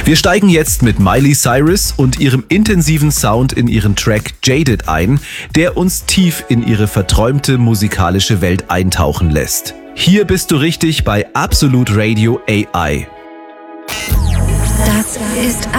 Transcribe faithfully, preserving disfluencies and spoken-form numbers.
Wir steigen jetzt mit Miley Cyrus und ihrem intensiven Sound in ihren Track Jaded ein, der uns tief in ihre verträumte musikalische Welt eintauchen lässt. Hier bist du richtig bei Absolute Radio A I. Das ist